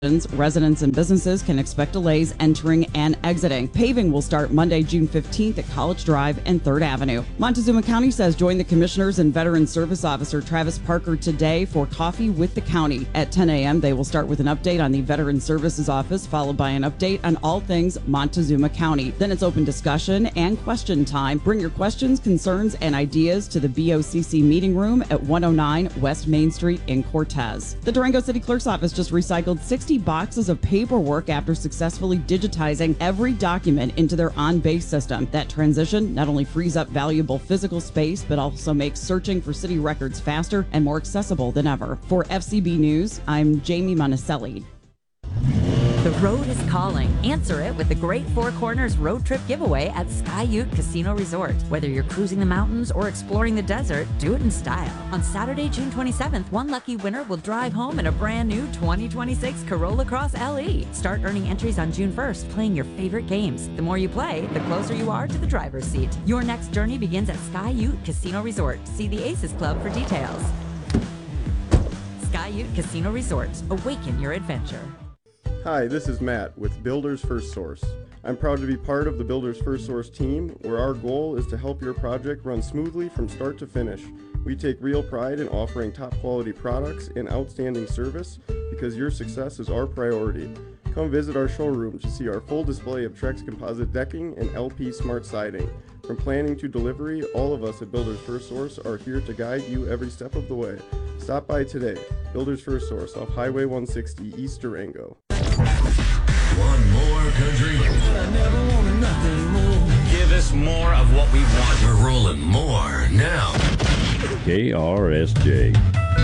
Residents and businesses can expect delays entering and exiting. Paving will start Monday, June 15th at College Drive and 3rd Avenue. Montezuma County says join the Commissioners and Veteran Service Officer Travis Parker today for Coffee with the County. At 10 a.m., they will start with an update on the Veteran Services Office, followed by an update on all things Montezuma County. Then it's open discussion and question time. Bring your questions, concerns, and ideas to the BOCC meeting room at 109 West Main Street in Cortez. The Durango City Clerk's Office just recycled 60 boxes of paperwork after successfully digitizing every document into their on-base system. That transition not only frees up valuable physical space, but also makes searching for city records faster and more accessible than ever. For FCB News, I'm Jamie Monticelli. The road is calling. Answer it with the Great Four Corners Road Trip Giveaway at Sky Ute Casino Resort. Whether you're cruising the mountains or exploring the desert, do it in style. On Saturday, June 27th, one lucky winner will drive home in a brand new 2026 Corolla Cross LE. Start earning entries on June 1st, playing your favorite games. The more you play, the closer you are to the driver's seat. Your next journey begins at Sky Ute Casino Resort. See the Aces Club for details. Sky Ute Casino Resort. Awaken your adventure. Hi, this is Matt with Builders First Source. I'm proud to be part of the Builders First Source team, where our goal is to help your project run smoothly from start to finish. We take real pride in offering top quality products and outstanding service because your success is our priority. Come visit our showroom to see our full display of Trex composite decking and LP smart siding. From planning to delivery, all of us at Builders First Source are here to guide you every step of the way. Stop by today. Builders First Source off Highway 160 East Durango. Want more country? I never wanted nothing more. Give us more of what we want. We're rolling more now. KRSJ.